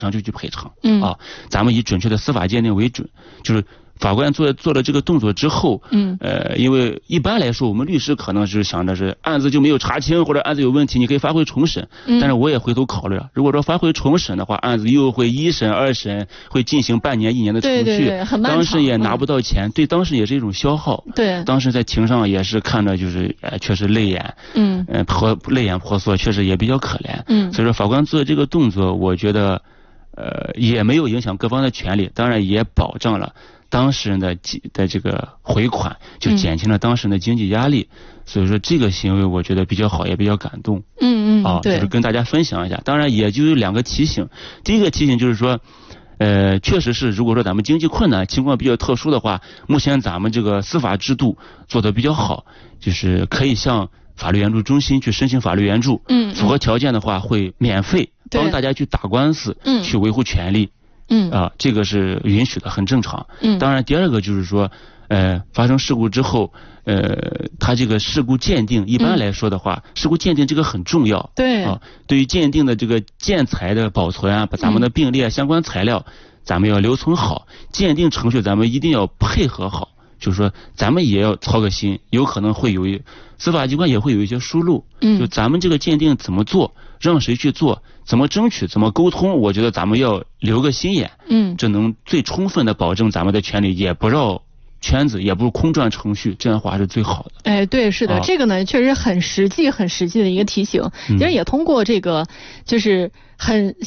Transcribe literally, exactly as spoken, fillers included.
上就去赔偿。 嗯啊，咱们以准确的司法鉴定为准，就是法官做做了这个动作之后， 嗯， 呃，因为一般来说，我们律师可能是想着是案子就没有查清，或者案子有问题，你可以发回重审。 嗯， 但是我也回头考虑了，如果说发回重审的话，案子又会一审、二审，会进行半年、一年的程序， 对对对，很漫长， 当事人也拿不到钱，嗯、对当事人也是一种消耗。 对， 当时在庭上也是看着就是呃，确实泪眼， 嗯， 呃，婆泪眼婆娑，确实也比较可怜。 嗯， 所以说法官做这个动作，我觉得，呃，也没有影响各方的权利，当然也保障了当事人的的这个回款，就减轻了当事人的经济压力。嗯、所以说这个行为我觉得比较好，也比较感动。 嗯嗯， 啊，就是跟大家分享一下。当然也就有两个提醒，第一个提醒就是说，呃，确实是如果说咱们经济困难、情况比较特殊的话，目前咱们这个司法制度做得比较好，就是可以向法律援助中心去申请法律援助。嗯，符合条件的话会免费帮大家去打官司，嗯，去维护权利。嗯啊，这个是允许的，很正常。嗯，当然第二个就是说，呃，发生事故之后，呃，它这个事故鉴定一般来说的话，嗯、事故鉴定这个很重要。 对啊，对于鉴定的这个建材的保存啊，把咱们的病例啊、相关材料，咱们要留存好，鉴定程序咱们一定要配合好。就是说，咱们也要操个心，有可能会有一司法机关也会有一些疏漏。嗯，就咱们这个鉴定怎么做，让谁去做，怎么争取，怎么沟通，我觉得咱们要留个心眼。嗯，这能最充分的保证咱们的权利，也不绕圈子，也不是空转程序，这样的话是最好的。 哎，对，是的，啊、这个呢确实很实际、很实际的一个提醒。其实也通过这个，就是很。